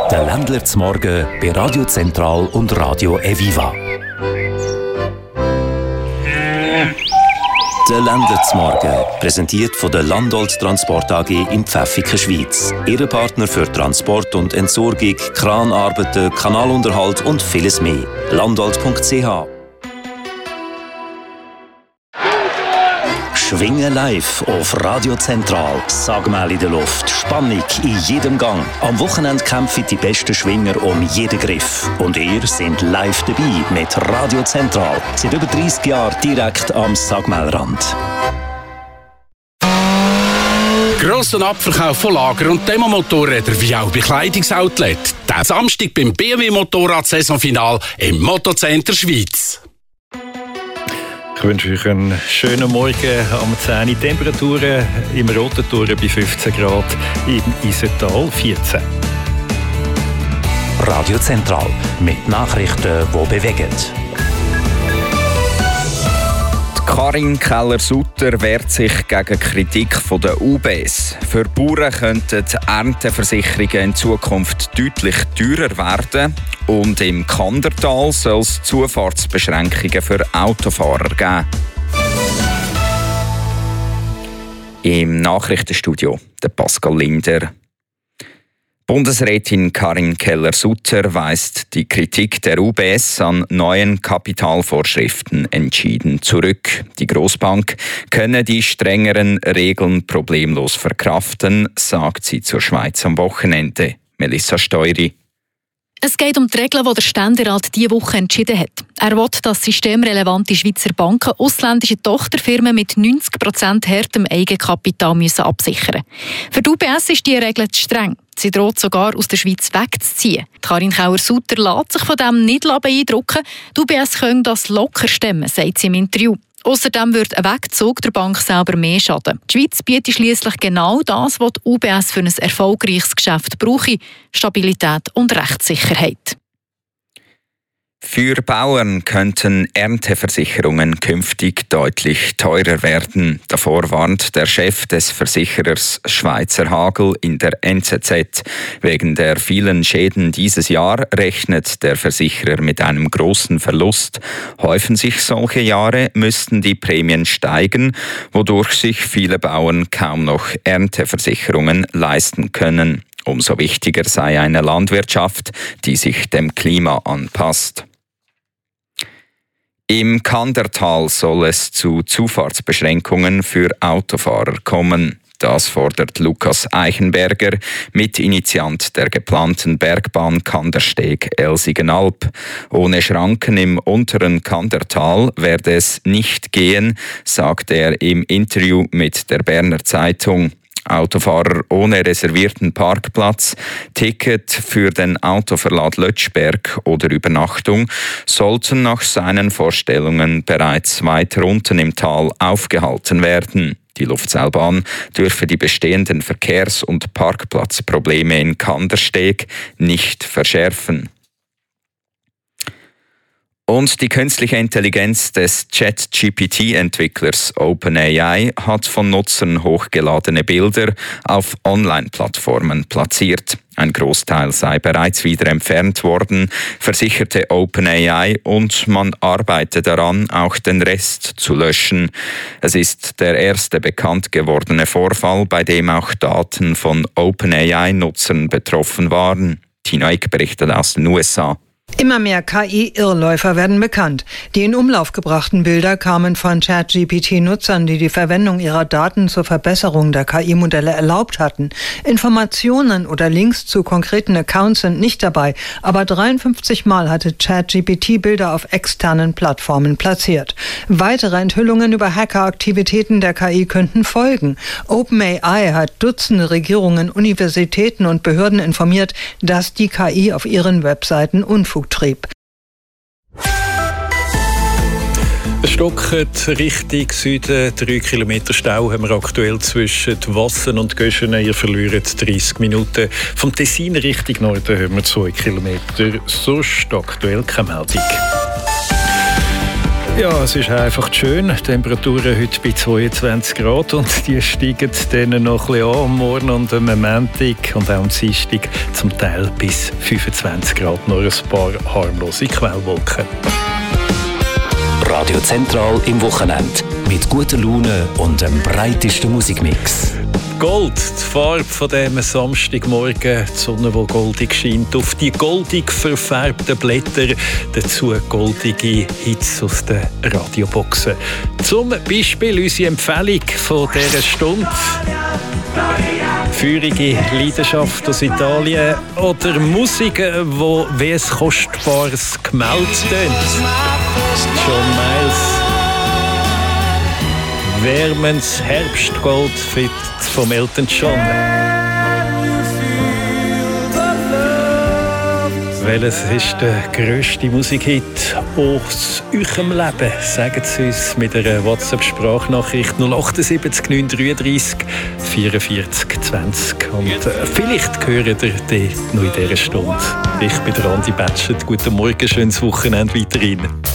Der Ländler zum Morgen bei Radio Zentral und Radio Eviva. Der Ländler zum Morgen, präsentiert von der Landolt Transport AG in Pfäffiken, Schweiz. Ihre Partner für Transport und Entsorgung, Kranarbeiten, Kanalunterhalt und vieles mehr. Landolt.ch. Schwingen live auf Radio Zentral. Sagmal in der Luft, Spannung in jedem Gang. Am Wochenende kämpfen die besten Schwinger um jeden Griff. Und ihr seid live dabei mit Radio Zentral. Seit über 30 Jahren direkt am Sagmalrand. Grosser Abverkauf von Lager- und Demomotorrädern wie auch Bekleidungsoutlet. Der Samstag beim BMW Motorrad-Saisonfinal im Motocenter Schweiz. Ich wünsche euch einen schönen Morgen am 10 Uhr. Temperaturen im Rotentor bei 15 Grad, im Isental 14. Radio Zentral mit Nachrichten, die bewegen. Karin Keller-Sutter wehrt sich gegen Kritik von der UBS. Für Bauern könnten Ernteversicherungen in Zukunft deutlich teurer werden. Und im Kandertal soll es Zufahrtsbeschränkungen für Autofahrer geben. Im Nachrichtenstudio der Pascal Linder. Bundesrätin Karin Keller-Sutter weist die Kritik der UBS an neuen Kapitalvorschriften entschieden zurück. Die Grossbank könne die strengeren Regeln problemlos verkraften, sagt sie zur Schweiz am Wochenende. Melissa Steury. Es geht um die Regeln, die der Ständerat diese Woche entschieden hat. Er will, dass systemrelevante Schweizer Banken ausländische Tochterfirmen mit 90% härtem Eigenkapital absichern müssen. Für die UBS ist diese Regel zu streng. Sie droht sogar, aus der Schweiz wegzuziehen. Karin Keller-Sutter lässt sich von dem nicht beeindrucken. Die UBS können das locker stemmen, sagt sie im Interview. Außerdem würde ein Wegzug der Bank selber mehr schaden. Die Schweiz bietet schliesslich genau das, was die UBS für ein erfolgreiches Geschäft brauche: Stabilität und Rechtssicherheit. Für Bauern könnten Ernteversicherungen künftig deutlich teurer werden. Davor warnt der Chef des Versicherers Schweizer Hagel in der NZZ. Wegen der vielen Schäden dieses Jahr rechnet der Versicherer mit einem großen Verlust. Häufen sich solche Jahre, müssten die Prämien steigen, wodurch sich viele Bauern kaum noch Ernteversicherungen leisten können. Umso wichtiger sei eine Landwirtschaft, die sich dem Klima anpasst. Im Kandertal soll es zu Zufahrtsbeschränkungen für Autofahrer kommen. Das fordert Lukas Eichenberger, Mitinitiant der geplanten Bergbahn Kandersteg-Elsigenalp. Ohne Schranken im unteren Kandertal werde es nicht gehen, sagt er im Interview mit der Berner Zeitung. Autofahrer ohne reservierten Parkplatz, Ticket für den Autoverlad Lötschberg oder Übernachtung sollten nach seinen Vorstellungen bereits weiter unten im Tal aufgehalten werden. Die Luftseilbahn dürfe die bestehenden Verkehrs- und Parkplatzprobleme in Kandersteg nicht verschärfen. Und die künstliche Intelligenz des ChatGPT-Entwicklers OpenAI hat von Nutzern hochgeladene Bilder auf Online-Plattformen platziert. Ein Großteil sei bereits wieder entfernt worden, versicherte OpenAI, und man arbeite daran, auch den Rest zu löschen. Es ist der erste bekannt gewordene Vorfall, bei dem auch Daten von OpenAI-Nutzern betroffen waren. Tina Eick berichtet aus den USA. Immer mehr KI-Irrläufer werden bekannt. Die in Umlauf gebrachten Bilder kamen von ChatGPT-Nutzern, die die Verwendung ihrer Daten zur Verbesserung der KI-Modelle erlaubt hatten. Informationen oder Links zu konkreten Accounts sind nicht dabei, aber 53 Mal hatte ChatGPT Bilder auf externen Plattformen platziert. Weitere Enthüllungen über Hackeraktivitäten der KI könnten folgen. OpenAI hat Dutzende Regierungen, Universitäten und Behörden informiert, dass die KI auf ihren Webseiten Unfug trieb. Es stockt Richtung Süden. 3 Kilometer Stau haben wir aktuell zwischen Wassen und Göschen. Ihr verliert 30 Minuten. Vom Tessin Richtung Norden haben wir 2 Kilometer. Sonst aktuell keine Meldung. Ja, es ist einfach schön. Die Temperaturen heute bei 22 Grad und die steigen dann noch ein bisschen an am Morgen und am Montag und auch am Dienstag zum Teil bis 25 Grad. Noch ein paar harmlose Quellwolken. Radio Zentral im Wochenende. Mit guter Laune und dem breitesten Musikmix. Gold, die Farbe von diesem Samstagmorgen, die Sonne, die goldig scheint, auf die goldig verfärbten Blätter, dazu goldige Hits aus den Radioboxen. Zum Beispiel unsere Empfehlung von dieser Stunde. Feurige Leidenschaft aus Italien oder Musik, die wie ein kostbares Gemälde tönt. John Miles. Wärmendes Herbstgold vom Elton John. Welches ist der grösste Musikhit aus eurem Leben? Sagen Sie uns mit einer WhatsApp-Sprachnachricht 078 933 44 20. Und vielleicht hört ihr den noch in dieser Stunde. Ich bin der Andi Betschert. Guten Morgen, schönes Wochenende weiterhin.